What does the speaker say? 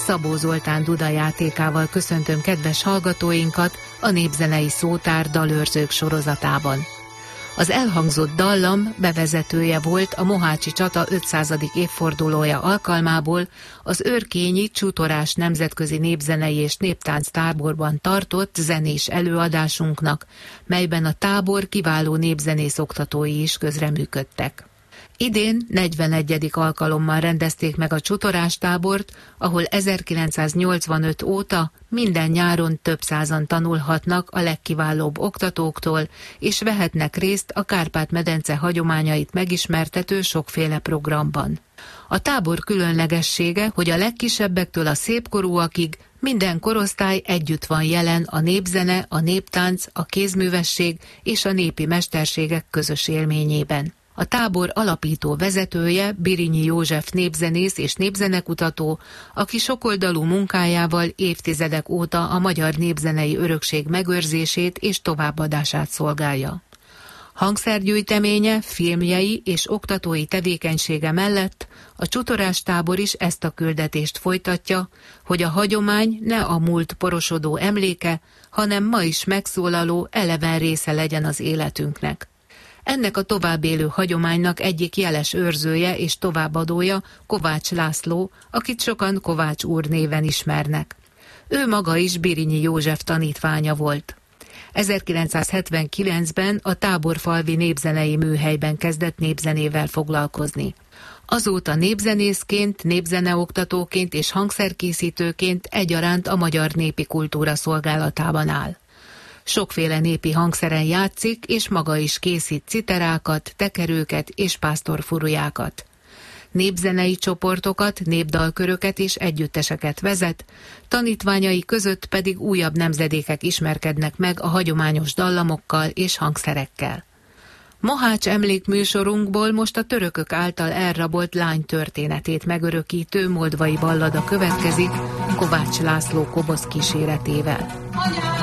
Szabó Zoltán Duda játékával köszöntöm kedves hallgatóinkat a Népzenei Szótár dalőrzők sorozatában. Az elhangzott dallam bevezetője volt a Mohácsi csata 500. évfordulója alkalmából az Örkényi Csutorás Nemzetközi Népzenei és Néptánc Táborban tartott zenés előadásunknak, melyben a tábor kiváló népzenész oktatói is közreműködtek. Idén 41. alkalommal rendezték meg a Csutorás tábort, ahol 1985 óta minden nyáron több százan tanulhatnak a legkiválóbb oktatóktól, és vehetnek részt a Kárpát-medence hagyományait megismertető sokféle programban. A tábor különlegessége, hogy a legkisebbektől a szépkorúakig minden korosztály együtt van jelen a népzene, a néptánc, a kézművesség és a népi mesterségek közös élményében. A tábor alapító vezetője Birinyi József népzenész és népzenekutató, aki sokoldalú munkájával évtizedek óta a magyar népzenei örökség megőrzését és továbbadását szolgálja. Hangszergyűjteménye, filmjei és oktatói tevékenysége mellett a Csutorás tábor is ezt a küldetést folytatja, hogy a hagyomány ne a múlt porosodó emléke, hanem ma is megszólaló, eleven része legyen az életünknek. Ennek a továbbélő hagyománynak egyik jeles őrzője és továbbadója Kovács László, akit sokan Kovács úr néven ismernek. Ő maga is Birinyi József tanítványa volt. 1979-ben a Táborfalvi Népzenei Műhelyben kezdett népzenével foglalkozni. Azóta népzenészként, népzeneoktatóként és hangszerkészítőként egyaránt a magyar népi kultúra szolgálatában áll. Sokféle népi hangszeren játszik, és maga is készít citerákat, tekerőket és pásztorfurujákat. Népzenei csoportokat, népdalköröket és együtteseket vezet, tanítványai között pedig újabb nemzedékek ismerkednek meg a hagyományos dallamokkal és hangszerekkel. Mohács emlékműsorunkból most a törökök által elrabolt lány történetét megörökítő moldvai ballada következik Kovács László kobosz kíséretével.